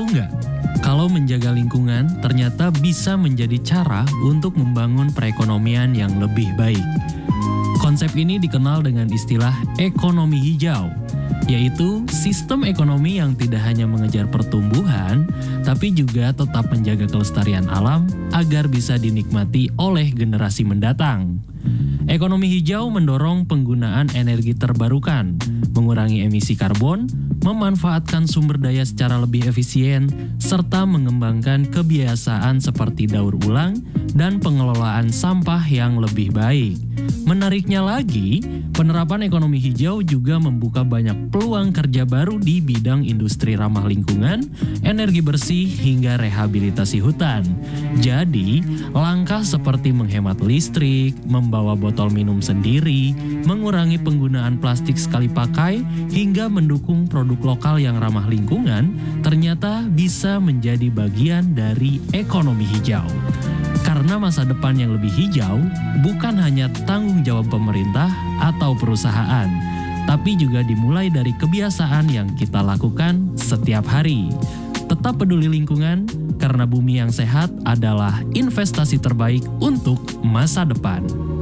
Tahu nggak, kalau menjaga lingkungan ternyata bisa menjadi cara untuk membangun perekonomian yang lebih baik. Konsep ini dikenal dengan istilah ekonomi hijau, yaitu sistem ekonomi yang tidak hanya mengejar pertumbuhan, tapi juga tetap menjaga kelestarian alam agar bisa dinikmati oleh generasi mendatang. Ekonomi hijau mendorong penggunaan energi terbarukan, mengurangi emisi karbon, memanfaatkan sumber daya secara lebih efisien, serta mengembangkan kebiasaan seperti daur ulang dan pengelolaan sampah yang lebih baik. Menariknya lagi, penerapan ekonomi hijau juga membuka banyak peluang kerja baru di bidang industri ramah lingkungan, energi bersih, hingga rehabilitasi hutan. Jadi, langkah seperti menghemat listrik, membawa botol minum sendiri, mengurangi penggunaan plastik sekali pakai, hingga mendukung produk lokal yang ramah lingkungan, ternyata bisa menjadi bagian dari ekonomi hijau. Karena masa depan yang lebih hijau bukan hanya tanggung jawab pemerintah atau perusahaan, tapi juga dimulai dari kebiasaan yang kita lakukan setiap hari. Tetap peduli lingkungan, karena bumi yang sehat adalah investasi terbaik untuk masa depan.